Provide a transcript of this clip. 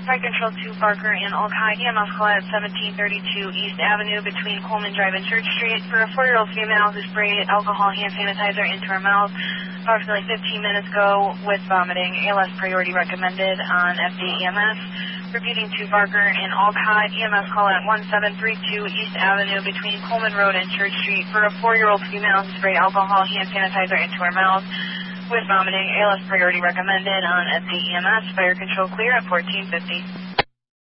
Fire Control 2 Barker and Alki, EMS call at 1732 East Avenue between Coleman Drive and Church Street for a 4-year-old female who sprayed alcohol hand sanitizer into her mouth approximately 15 minutes ago with vomiting. ALS priority recommended on FDA EMS. Repeating to Barker and Alki, EMS call at 1732 East Avenue between Coleman Road and Church Street for a 4-year-old female who sprayed alcohol hand sanitizer into her mouth with vomiting. ALS priority recommended on FDA EMS. Fire Control clear at 1450.